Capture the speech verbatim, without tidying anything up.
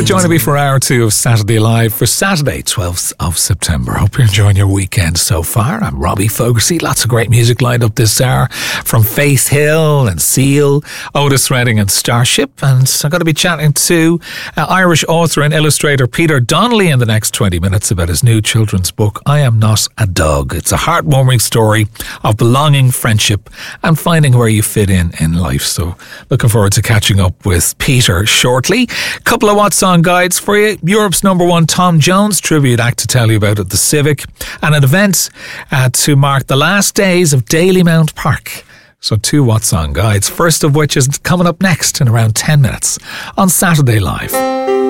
joining me for hour two of Saturday Live for Saturday, twelfth of September. Hope you're enjoying your weekend so far. I'm Robbie Fogarty. Lots of great music lined up this hour from Faith Hill and Seal, Otis Redding and Starship. And I'm going to be chatting to uh, Irish author and illustrator Peter Donnelly in the next twenty minutes about his new children's book, I Am Not a Dog. It's a heartwarming story of belonging, friendship and finding where you fit in in life. So looking forward to catching up with Peter shortly. Couple of What's On guides for you. Europe's number one Tom Jones tribute act to tell you about at the Civic, and an event uh, to mark the last days of Dalymount Park. So two What's On guides, first of which is coming up next in around ten minutes on Saturday Live.